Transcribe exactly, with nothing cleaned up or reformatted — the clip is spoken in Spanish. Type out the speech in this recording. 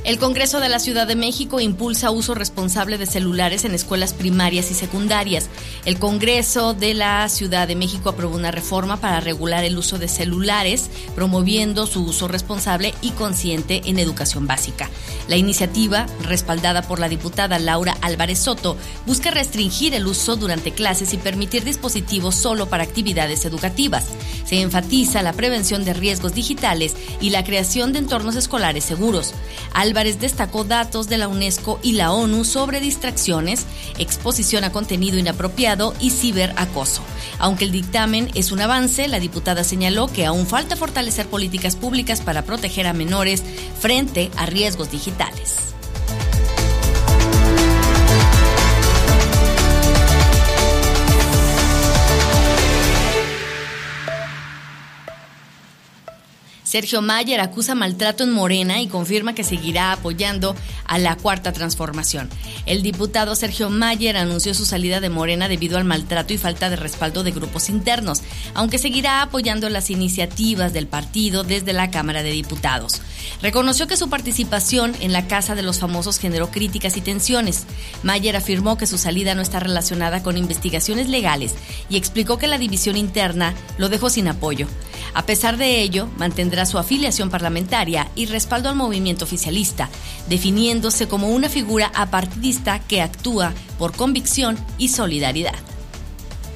El Congreso de la Ciudad de México impulsa uso responsable de celulares en escuelas primarias y secundarias. El Congreso de la Ciudad de México aprobó una reforma para regular el uso de celulares, promoviendo su uso responsable y consciente en educación básica. La iniciativa, respaldada por la diputada Laura Álvarez Soto, busca restringir el uso durante clases y permitir dispositivos solo para actividades educativas. Se enfatiza la prevención de riesgos digitales y la creación de entornos escolares seguros. Álvarez destacó datos de la UNESCO y la ONU sobre distracciones, exposición a contenido inapropiado y ciberacoso. Aunque el dictamen es un avance, la diputada señaló que aún falta fortalecer políticas públicas para proteger a menores frente a riesgos digitales. Sergio Mayer acusa maltrato en Morena y confirma que seguirá apoyando a la Cuarta Transformación. El diputado Sergio Mayer anunció su salida de Morena debido al maltrato y falta de respaldo de grupos internos, aunque seguirá apoyando las iniciativas del partido desde la Cámara de Diputados. Reconoció que su participación en la Casa de los Famosos generó críticas y tensiones. Mayer afirmó que su salida no está relacionada con investigaciones legales y explicó que la división interna lo dejó sin apoyo. A pesar de ello, mantendrá su afiliación parlamentaria y respaldo al movimiento oficialista, definiéndose como una figura apartidista que actúa por convicción y solidaridad.